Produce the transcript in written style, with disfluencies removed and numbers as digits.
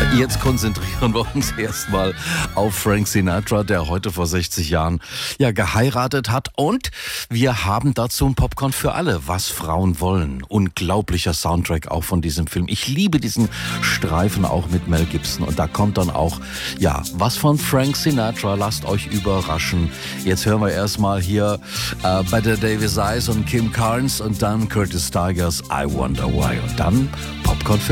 Jetzt konzentrieren wir uns erstmal auf Frank Sinatra, der heute vor 60 Jahren geheiratet hat. Und wir haben dazu ein Popcorn für alle, was Frauen wollen. Unglaublicher Soundtrack auch von diesem Film. Ich liebe diesen Streifen auch mit Mel Gibson. Und da kommt dann auch, was von Frank Sinatra. Lasst euch überraschen. Jetzt hören wir erstmal hier Better Davis Eyes und Kim Carnes und dann Curtis Tigers I Wonder Why. Und dann Popcorn für